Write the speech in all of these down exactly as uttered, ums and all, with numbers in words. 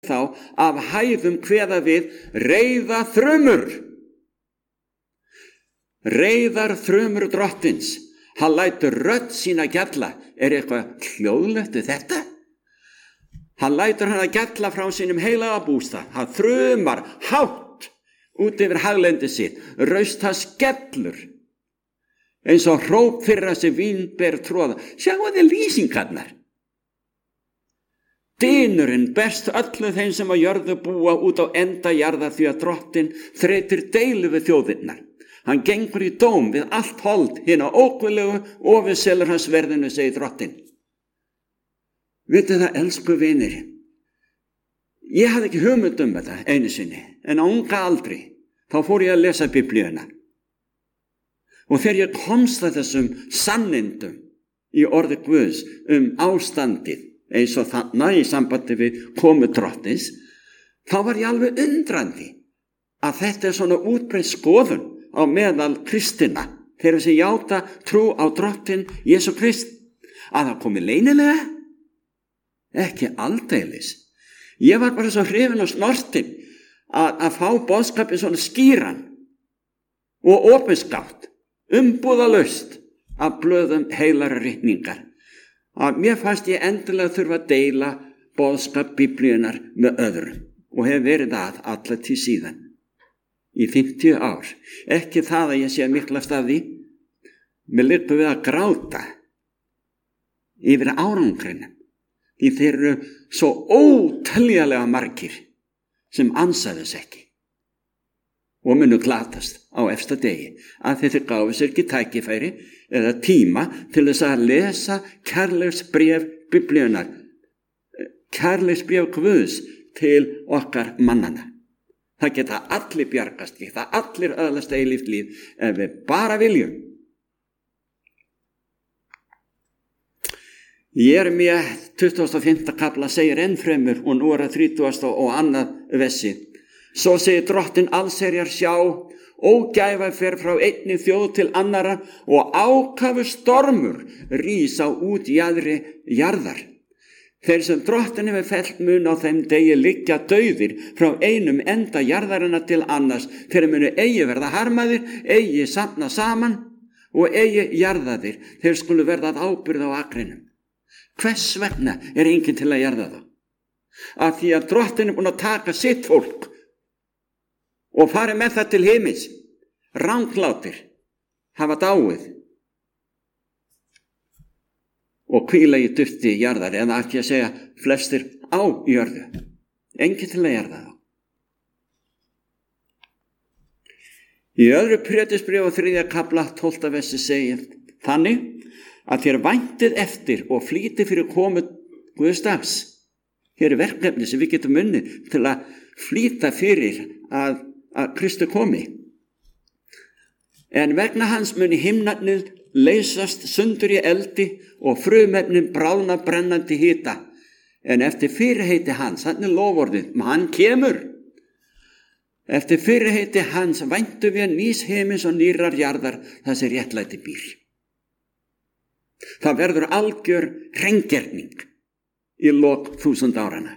þá af hæðum kveða við reiða þrumur. Reiðar þrumur drottins. Hann lætur rödd sína gjalla. Er eitthvað hljóðlegt við þetta? Hann lætur hann að gjalla frá sínum heilaga bústað. Hann þrumar hátt út yfir haglendi sitt. Raust það skellur. Eins og hróp fyrir að sér vínber tróða. Sjáu þið lýsingarnar. Dynurinn berst öllu þeim sem á jörðu búa út á enda jarðar því að drottin þreytir deilu við þjóðirnar. Hann gengur í dóm við allt hold hina ókvillegu og við selur hans verðinu, segir drottin. Vitið það, elsku vinir, ég hafði ekki hugmynd um þetta einu sinni, en á unga aldri, þá fór ég að lesa Biblíuna. Og þegar ég komst að þessum sannindum í orði Guðs um ástandið, eins og þarna í sambandi við komu drottins, þá var ég alveg undrandi að þetta er svona útbreidd skoðun á meðal kristina, þeirra sem játa trú á drottin Jesú Krist, að það komi leynilega, ekki aldeilis. Ég var bara svo hrifin og snortin að, að fá boðskapið svona skýran og opinskátt, umbúðalaust af blöðum heilar ritningar. Að mér fannst ég endilega þurfa að deila boðskap Biblíunar með öðrum og hef verið að alla til síðan. Í fimmtíu ár. Ekki það að ég sé miklast af því. Mér liggur við að gráta yfir árangrinum. Því þeir eru svo óteljanlega margir sem ansa þess ekki. Og munu glatast á efsta degi að þeir gáfu sér ekki tækifæri eða tíma til þess að lesa kærleiksbréf Biblíunar. Kærleiksbréf Guðs til okkar mannana. Það geta allir bjargast, geta allir öðlast eilíft líf ef við bara viljum. Jeremía tuttugasta og fimmta kafla segir enn fremur og nú er það þrítugasta og annað vessi. Svo segir drottin allsherjar sjá, ógæfa fer frá einni þjóð til annara og ákafu stormur rísa út jaðri jarðar. Þeir sem drottin hefur fellt mun á þeim degi liggja dauðir frá einum enda jarðarina til annars. Þeir munu eigi verða harmaðir, eigi safna saman og eigi jarðaðir. Þeir skulu verða að ábyrgð á akrinum. Hvers vegna er enginn til að jarða þá? Af því að drottin er búin að taka sitt fólk og fari með það til himins. Ranglátir hafa dáið og hvíla í dufti jarðar, eða ekki að segja flestir á jörðu. Enginn til að jarða þá. Í öðru prédisbréfi og þriðja kafla tólfta versi segir þannig að þér væntið eftir og flýti fyrir komu Guðs dags. Hér er verkefni sem við getum unnið til að flýta fyrir að, að Kristi komi. En vegna hans muni himnarnir leysast sundur í eldi og frumefnin bráðna brennandi hita. En eftir fyrirheiti hans, hann er loforðið, hann kemur. Eftir fyrirheiti hans væntu við nýs heimis og nýrar jarðar þar sem réttlæti býr. Það verður algjör hreingerning í lok þúsund árana.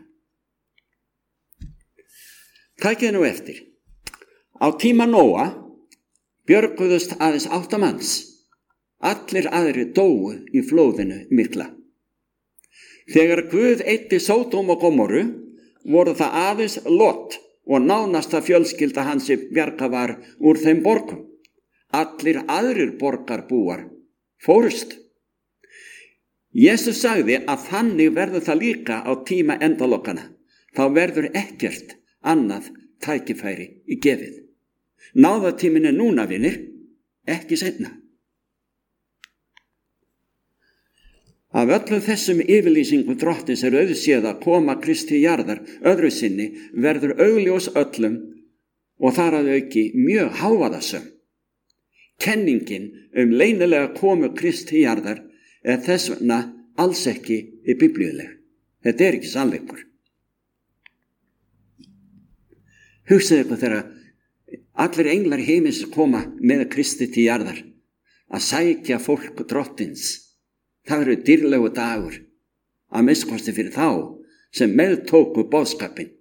Takið nú eftir. Á tíma Nóa björguðust aðeins átta manns. Allir aðrir dóu í flóðinu mikla. Þegar Guð eyddi Sódóm og Gomorru voru það aðeins Lot og nánasta fjölskylda hans sem bjargað var úr þeim borgum. Allir aðrir borgarbúar fórust. Jesús sagði að þannig verður það líka á tíma endalokkana. Þá verður ekkert annað tækifæri í gefið. Náðatíminn er núna, vinir, ekki seinna. Af öllum þessum yfirlýsingum drottins er auðséð að koma Kristi jarðar öðru sinni verður augljós öllum og þar að auki mjög hávaðasöm. Kenningin um leynilega komu Kristi jarðar er þess vegna alls ekki í biblíuleg. Þetta er ekki sannleikur. Hugsaðu ykkur þegar allir englar heimins koma með Kristi til jarðar að sækja fólk drottins. Það eru dýrlegu dagur, að minnsta kosti fyrir þá sem meðtóku boðskapinn